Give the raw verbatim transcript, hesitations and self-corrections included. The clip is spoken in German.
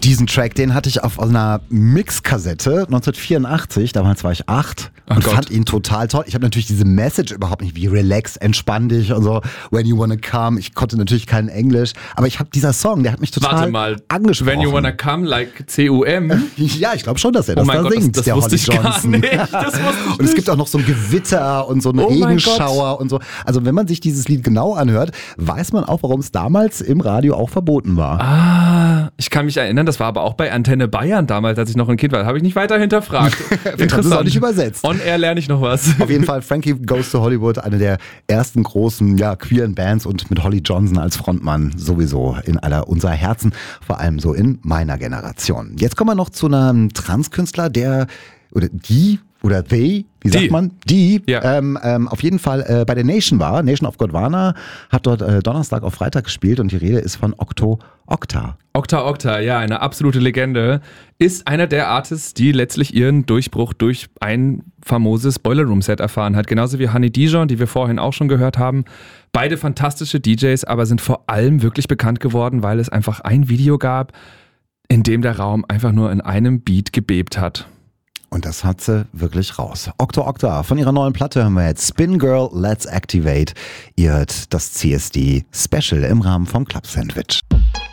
Und diesen Track, den hatte ich auf einer Mixkassette neunzehnhundertvierundachtzig, damals war ich acht Ach und Gott. fand ihn total toll. Ich habe natürlich diese Message überhaupt nicht, wie relax, entspann dich und so, when you wanna come. Ich konnte natürlich kein Englisch, aber ich habe dieser Song, der hat mich total Warte mal, angesprochen. When you wanna come, like C U M. Ja, ich glaube schon, dass er das Oh mein da Gott, singt, das, das der wusste Holly ich gar Johnson. nicht. Das wusste ich Und es gibt nicht. auch noch so ein Gewitter und so einen Oh mein Regenschauer und so. Also wenn man sich dieses Lied genau anhört, weiß man auch, warum es damals im Radio auch verboten war. Ah, ich kann mich erinnern, das war aber auch bei Antenne Bayern damals, als ich noch ein Kind war. Habe ich nicht weiter hinterfragt. Vielleicht hast du es auch nicht übersetzt. On Air lerne ich noch was. Auf jeden Fall Frankie Goes to Hollywood, eine der ersten großen, ja, queeren Bands und mit Holly Johnson als Frontmann sowieso in aller unserer Herzen, vor allem so in meiner Generation. Jetzt kommen wir noch zu einem Transkünstler, der oder die oder they, wie sagt Die. man? Die, Ja. ähm, ähm, auf jeden Fall äh, bei der Nation war. Nation of Gondwana hat dort äh, Donnerstag auf Freitag gespielt und die Rede ist von Okto Okta. Okta Okta, ja, eine absolute Legende, ist einer der Artists, die letztlich ihren Durchbruch durch ein famoses Boiler Room Set erfahren hat. Genauso wie Honey Dijon, die wir vorhin auch schon gehört haben. Beide fantastische D Js, aber sind vor allem wirklich bekannt geworden, weil es einfach ein Video gab, in dem der Raum einfach nur in einem Beat gebebt hat. Und das hat sie wirklich raus. Okto Okta, von ihrer neuen Platte hören wir jetzt Spin Girl, Let's Activate. Ihr hört das C S D Special im Rahmen vom Club Sandwich.